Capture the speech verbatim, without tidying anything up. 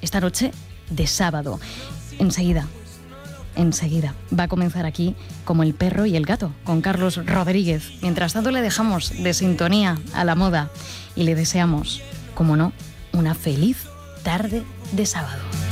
esta noche de sábado. Enseguida, enseguida va a comenzar aquí Como el perro y el gato, con Carlos Rodríguez. Mientras tanto le dejamos de sintonía a la moda y le deseamos, como no, una feliz tarde de sábado.